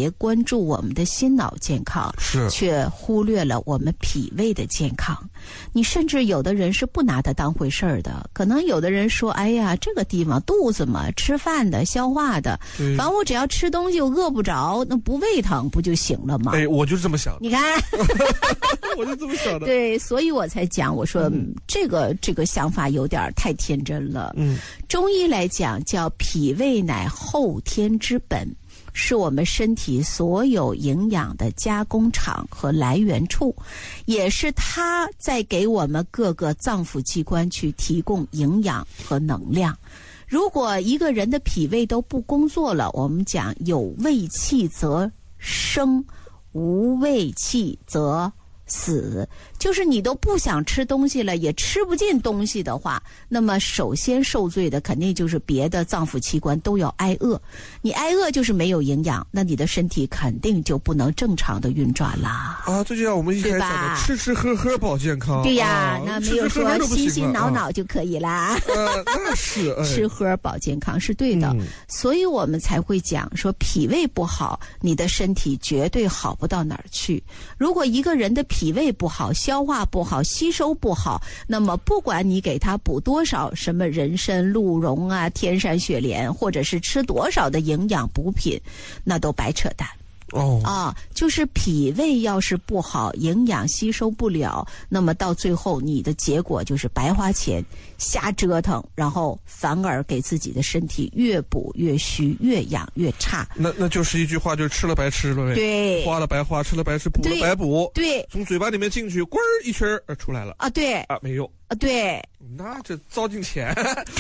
别关注我们的心脑健康，却忽略了我们脾胃的健康。你甚至有的人是不拿它当回事儿的，可能有的人说，哎呀，这个地方肚子嘛，吃饭的消化的，反正我只要吃东西我饿不着，那不胃疼不就行了吗？ 我就这么想， 你看我就这么想的。 对，所以我才讲，我说这个想法有点太天真了。中医来讲叫脾胃乃后天之本，是我们身体所有营养的加工厂和来源处，也是它在给我们各个脏腑器官去提供营养和能量。如果一个人的脾胃都不工作了，我们讲有胃气则生，无胃气则死，就是你都不想吃东西了，也吃不进东西的话，那么首先受罪的肯定就是别的脏腑器官都要挨饿。你挨饿就是没有营养，那你的身体肯定就不能正常的运转啦。 这就像我们一开始讲的，吃吃喝喝保健康。 对呀，那没有说心心脑脑就可以啦。 那是吃喝保健康是对的，所以我们才会讲说脾胃不好，你的身体绝对好不到哪儿去。如果一个人的脾胃不好，消化不好，吸收不好，那么不管你给他补多少什么人参、鹿茸啊、天山雪莲，或者是吃多少的营养补品，那都白扯淡。就是脾胃要是不好，营养吸收不了，那么到最后你的结果就是白花钱，瞎折腾，然后反而给自己的身体越补越虚，越养越差。 那就是一句话，就是吃了白吃了呗。 对， 花了白花，吃了白吃，补了白补。 对， 从嘴巴里面进去，滚一圈出来了。 对没用。 对， 那这糟践钱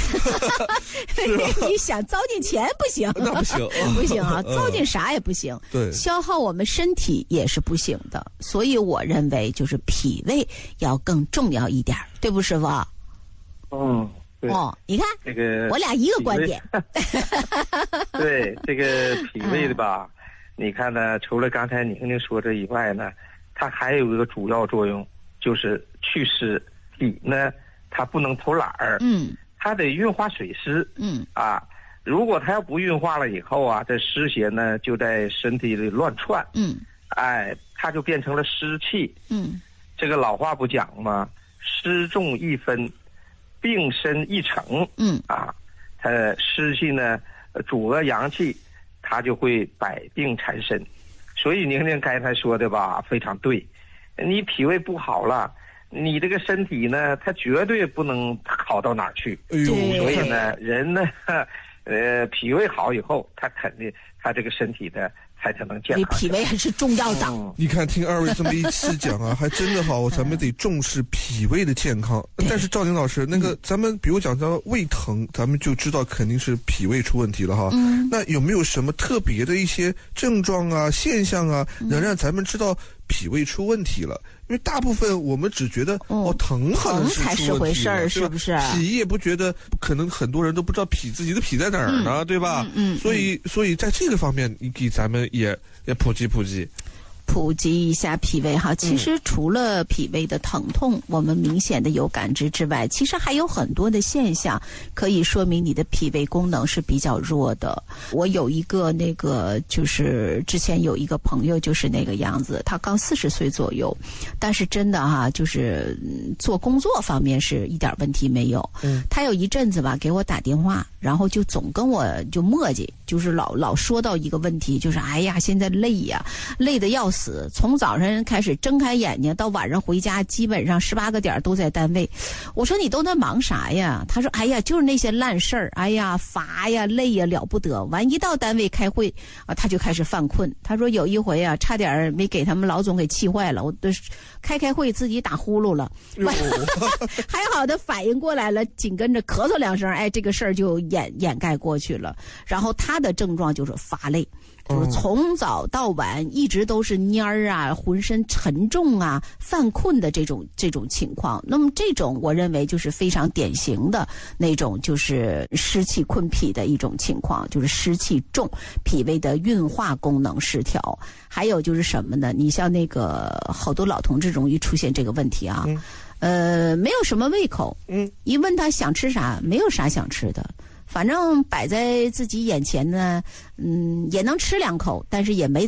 你想糟践钱不行， 那不行， 不行啊，糟践啥也不行。 对， 消耗我们身体也是不行的。所以我认为就是脾胃要更重要一点，对不，师傅？ 对。 你看这个我俩一个观点。 对，这个脾胃的吧，你看呢，除了刚才宁宁说这以外呢，它还有一个主要作用，就是祛湿。脾呢，它不能偷懒儿，它得运化水湿，如果它要不运化了以后啊，这湿邪呢就在身体里乱窜，它就变成了湿气，这个老话不讲吗？湿重一分，病深一成，它湿气呢阻遏阳气，它就会百病缠身。所以宁宁刚才说的吧，非常对，你脾胃不好了，你这个身体呢，它绝对不能好到哪儿去。所以呢，人呢，脾胃好以后，他肯定他这个身体的才能健康。 脾胃还是重要的。 你看，听二位这么一细讲啊，还真的好，咱们得重视脾胃的健康。但是赵宁老师，那个咱们比如讲到胃疼，咱们就知道肯定是脾胃出问题了哈。那有没有什么特别的一些症状啊、现象啊，能让咱们知道脾胃出问题了？因为大部分我们只觉得疼好像才是回事儿，是不是？ 脾也不觉得，可能很多人都不知道自己的脾在哪儿呢，对吧？所以在这个方面，你给咱们也普及一下脾胃哈。其实除了脾胃的疼痛我们明显的有感知之外，其实还有很多的现象可以说明你的脾胃功能是比较弱的。我有一个就是之前有一个朋友就是那个样子，他刚40岁左右，但是真的哈，就是做工作方面是一点问题没有。他有一阵子吧给我打电话，然后就总跟我就磨叽，就是老说到一个问题，就是哎呀现在累呀，累得要死，从早上开始睁开眼睛到晚上回家，基本上18个点都在单位。我说你都在忙啥呀？他说哎呀就是那些烂事儿，哎呀乏呀累呀了不得。完一到单位开会他就开始犯困。他说有一回差点没给他们老总给气坏了，我都开会自己打呼噜了。还好他反应过来了，紧跟着咳嗽2声，这个事儿就掩盖过去了。然后他的症状就是乏累，就是从早到晚一直都是蔫儿啊，浑身沉重啊，犯困的这种情况。那么这种我认为就是非常典型的那种就是湿气困脾的一种情况，就是湿气重，脾胃的运化功能失调。还有就是什么呢？你像那个好多老同志容易出现这个问题啊，没有什么胃口，一问他想吃啥，没有啥想吃的。反正摆在自己眼前呢，也能吃2口，但是也没